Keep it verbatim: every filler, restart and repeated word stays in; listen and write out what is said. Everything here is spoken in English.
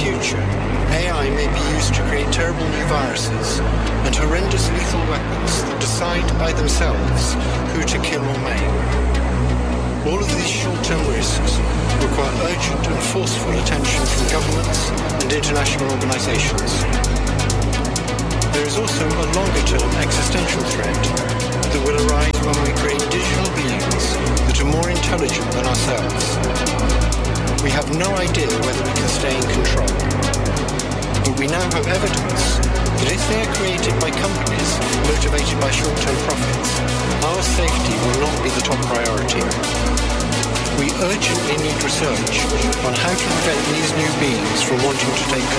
future, A I may be used to create terrible new viruses and horrendous lethal weapons that decide by themselves who to kill or maim. All of these short-term risks require urgent and forceful attention from governments and international organizations. There is also a longer-term existential threat that will arise when we create digital beings that are more intelligent than ourselves. We have no idea whether we can stay in control. But we now have evidence that if they are created by companies motivated by short-term profits, our safety will not be the top priority. We urgently need research on how to prevent these new beings from wanting to take